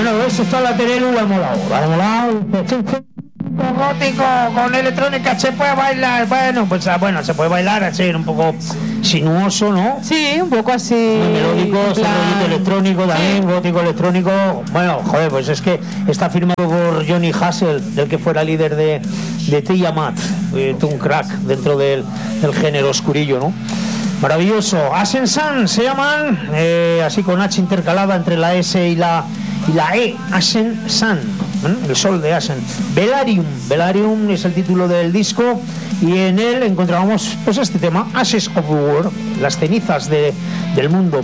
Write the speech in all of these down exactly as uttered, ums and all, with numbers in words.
bueno, eso está la Terelu, la ha molado, la ha molado. Gótico con electrónica se puede bailar, bueno, pues bueno, se puede bailar así, un poco sinuoso, ¿no? Sí, un poco así. Muy melódico, plan... electrónico también, sí. Gótico electrónico. Bueno, joder, pues es que está firmado por Johnny Hassel, el que fuera líder de, de Tiamat, eh, un crack dentro del, del género oscurillo, ¿no? Maravilloso. Asen-san se llaman, eh, así con H intercalada entre la S y la, y la E. Asen-san. El sol de Asen. Velarium. Velarium es el título del disco y en él encontramos pues este tema, Ashes of the World, las cenizas de, del mundo.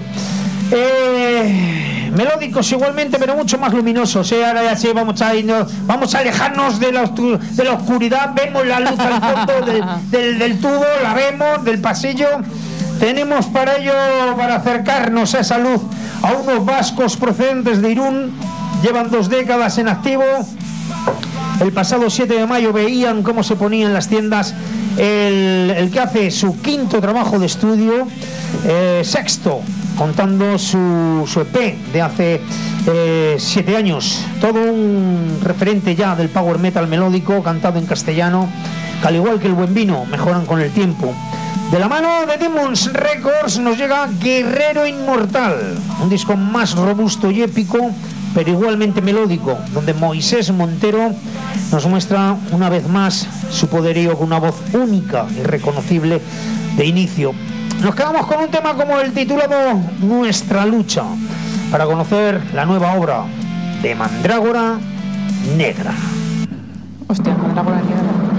Eh, melódicos igualmente, pero mucho más luminosos. ¿eh? Ahora ya sí vamos a irnos, vamos a alejarnos de la, de la oscuridad. Vemos la luz al fondo del, del, del tubo, la vemos, del pasillo. Tenemos para ello, para acercarnos a esa luz, a unos vascos procedentes de Irún. Llevan dos décadas en activo. El pasado siete de mayo veían cómo se ponía en las tiendas el, el que hace su quinto trabajo de estudio, eh, sexto, contando su, su E P de hace eh, siete años. Todo un referente ya del power metal melódico, cantado en castellano, que al igual que el buen vino, mejoran con el tiempo. De la mano de Demons Records nos llega Guerrero Inmortal, un disco más robusto y épico, pero igualmente melódico, donde Moisés Montero nos muestra una vez más su poderío con una voz única y reconocible de inicio. Nos quedamos con un tema como el titulado Nuestra Lucha, para conocer la nueva obra de Mandrágora Negra. Hostia, Mandrágora Negra.